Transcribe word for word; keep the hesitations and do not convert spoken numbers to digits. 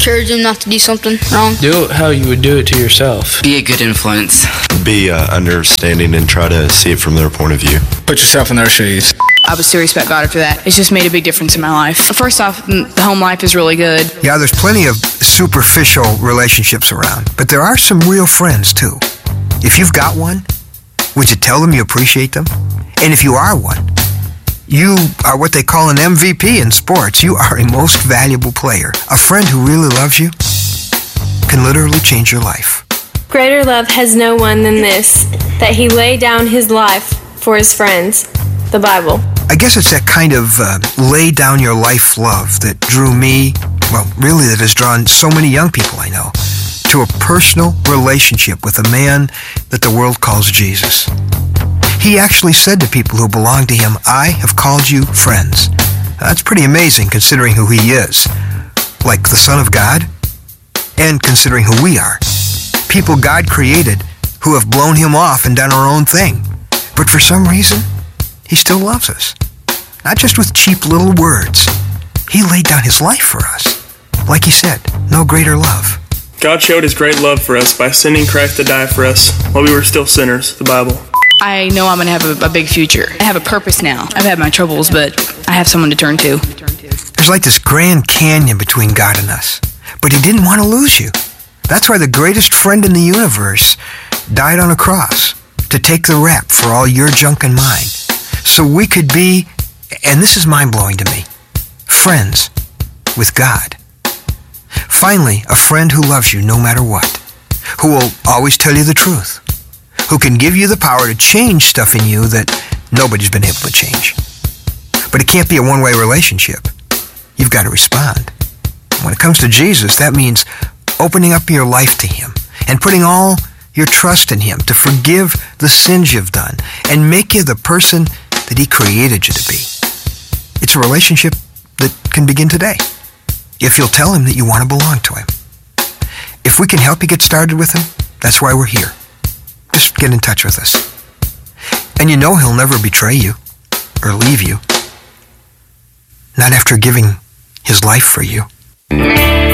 encourage him not to do something wrong. Do it how you would do it to yourself. Be a good influence. Be uh, understanding and try to see it from their point of view. Put yourself in their shoes. I was serious about God after that. It's just made a big difference in my life. First off, the home life is really good. Yeah, there's plenty of superficial relationships around, but there are some real friends too. If you've got one, would you tell them you appreciate them? And if you are one, you are what they call an M V P in sports. You are a most valuable player. A friend who really loves you can literally change your life. Greater love has no one than this, that he laid down his life for his friends. The Bible. I guess it's that kind of uh, lay down your life love that drew me, well, really that has drawn so many young people I know, to a personal relationship with a man that the world calls Jesus. He actually said to people who belong to him, I have called you friends. That's pretty amazing considering who he is, like the Son of God, and considering who we are. People God created who have blown him off and done our own thing. But for some reason, he still loves us. Not just with cheap little words. He laid down his life for us. Like he said, no greater love. God showed his great love for us by sending Christ to die for us while we were still sinners, the Bible. I know I'm going to have a, a big future. I have a purpose now. I've had my troubles, but I have someone to turn to. There's like this grand canyon between God and us. But he didn't want to lose you. That's why the greatest friend in the universe died on a cross to take the rap for all your junk and mine. So we could be, and this is mind-blowing to me, friends with God. Finally, a friend who loves you no matter what, who will always tell you the truth, who can give you the power to change stuff in you that nobody's been able to change. But it can't be a one-way relationship. You've got to respond. When it comes to Jesus, that means opening up your life to him and putting all your trust in him to forgive the sins you've done and make you the person that he created you to be. It's a relationship that can begin today if you'll tell him that you want to belong to him. If we can help you get started with him, that's why we're here. Just get in touch with us. And you know he'll never betray you or leave you. Not after giving his life for you.